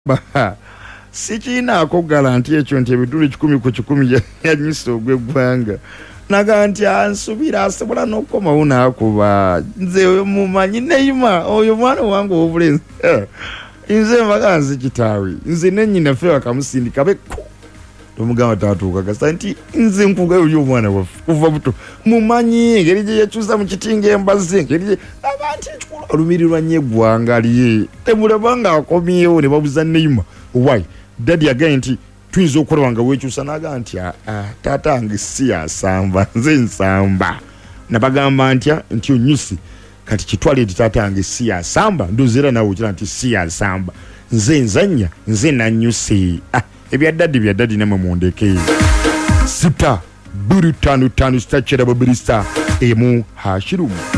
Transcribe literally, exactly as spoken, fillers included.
sikiinaako garanti ekyo nti ebitundu kikumi ku kikumi yanyisa ogw'eggwanga naga nti ansubira asobola n'okukomawo n'akuba nze oyo mumanyi neyima oyo mwana wange ow'obulenzi nze mbaga nze kitaawe nze nennyinaffe bakamusindika beku tomugamba taatuuka gasa nti nze nkugayo oli omwana waffe kuva buto mumanyi engeri gye yakyusa mu kitinga embazi engeri gye abantu ekikulu alumirirwa nnyo eggwanga lye temulaba ng'akomyewo ne babuza neyima why dadi agaye nti tuyinza okukola nga weekyusa n'aga nti taata wange si yasamba nze nsamba nabagamba ntya nti onyusi kati kitwale eti taata wange si yasamba ndowooza era naawe okira nti si yasamba nze nzannya nze nanyuse ah, ebya dadi bya dadi namwe mundeke sita buru tano tano sita kyera babiri sita emu hashirumu